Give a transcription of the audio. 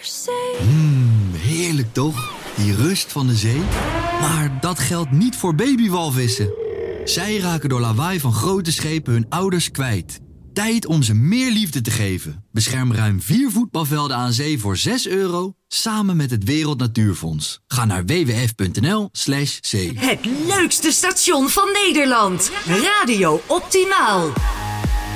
Heerlijk toch? Die rust van de zee. Maar dat geldt niet voor babywalvissen. Zij raken door lawaai van grote schepen hun ouders kwijt. Tijd om ze meer liefde te geven. Bescherm ruim 4 voetbalvelden aan zee voor €6 samen met het Wereld Natuurfonds. Ga naar wwf.nl/zee. Het leukste station van Nederland. Radio Optimaal.